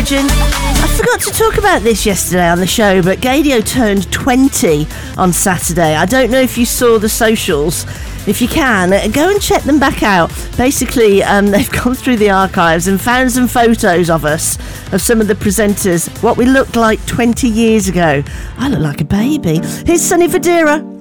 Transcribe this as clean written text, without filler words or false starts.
Virgin. I forgot to talk about this yesterday on the show, but Gaydio turned 20 on Saturday. I don't know if you saw the socials. If you can, go and check them back out. Basically, they've gone through the archives and found some photos of us, of some of the presenters, what we looked like 20 years ago. I look like a baby. Here's Sonny Fodera.